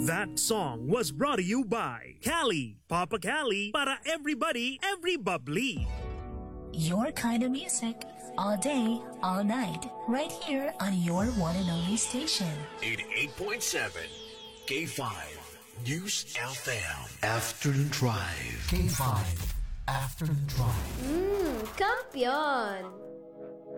That song was brought to you by Cali, Papa Cali, para everybody, every bubbly. Your kind of music, all day, all night, right here on your one and only station. 88.7 K5 News FM. Afternoon Drive. K5 Afternoon Drive. Kampiyon!